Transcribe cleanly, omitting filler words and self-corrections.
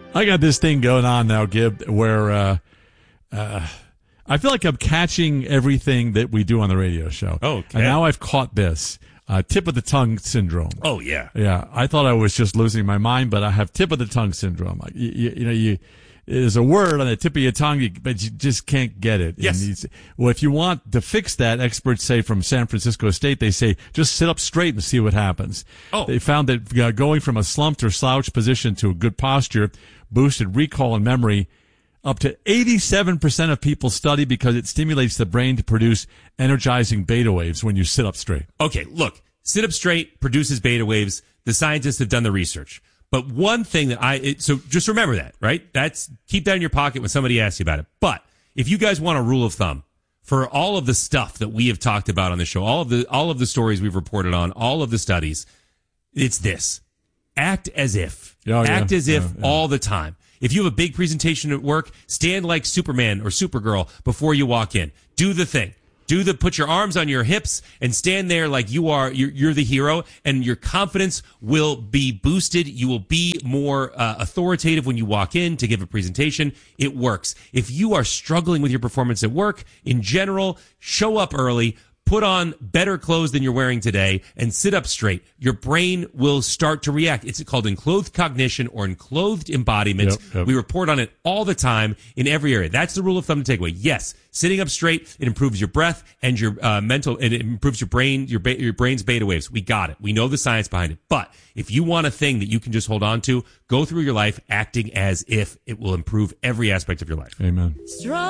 I got this thing going on now, Gib, where I feel like I'm catching everything that we do on the radio show. Oh, okay. And now I've caught this. Tip of the tongue syndrome. Oh, yeah. Yeah. I thought I was just losing my mind, but I have tip of the tongue syndrome. There's a word on the tip of your tongue, but you just can't get it. Yes. Well, if you want to fix that, experts say from San Francisco State, they say just sit up straight and see what happens. Oh. They found that going from a slumped or slouched position to a good posture boosted recall and memory. Up to 87% of people study because it stimulates the brain to produce energizing beta waves when you sit up straight. Okay, look, sit up straight produces beta waves. The scientists have done the research. But one thing so just remember that, right? Keep that in your pocket when somebody asks you about it. But if you guys want a rule of thumb for all of the stuff that we have talked about on the show, all of the stories we've reported on, all of the studies, it's this. Act as if. Act as if all the time. If you have a big presentation at work, stand like Superman or Supergirl before you walk in. Do the thing. Put your arms on your hips and stand there like you're the hero, and your confidence will be boosted. You will be more authoritative when you walk in to give a presentation. It works. If you are struggling with your performance at work in general, show up early. Put on better clothes than you're wearing today and sit up straight. Your brain will start to react. It's called enclothed cognition or enclothed embodiment. Yep. We report on it all the time in every area. That's the rule of thumb to take away. Yes, sitting up straight, it improves your breath and your mental, and it improves your brain, your brain's beta waves. We got it. We know the science behind it. But if you want a thing that you can just hold on to, go through your life acting as if it will improve every aspect of your life. Amen.